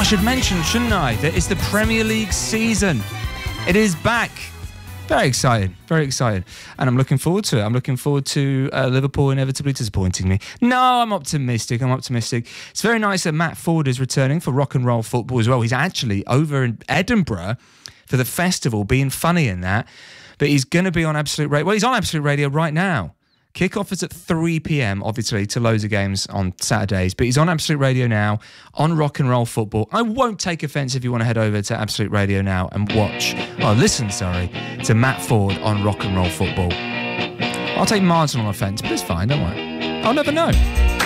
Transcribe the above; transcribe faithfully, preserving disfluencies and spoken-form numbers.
I should mention, shouldn't I, that it's the Premier League season. It is back. Very excited, very excited. And I'm looking forward to it. I'm looking forward to uh, Liverpool inevitably disappointing me. No, I'm optimistic, I'm optimistic. It's very nice that Matt Ford is returning for Rock and Roll Football as well. He's actually over in Edinburgh for the festival, being funny in that. But he's going to be on Absolute Radio. Well, he's on Absolute Radio right now. Kickoff is at three p.m, obviously, to loads of games on Saturdays. But he's on Absolute Radio now, on Rock and Roll Football. I won't take offence if you want to head over to Absolute Radio now and watch, oh, listen, sorry, to Matt Ford on Rock and Roll Football. I'll take marginal offence, but it's fine, don't worry. I'll never know.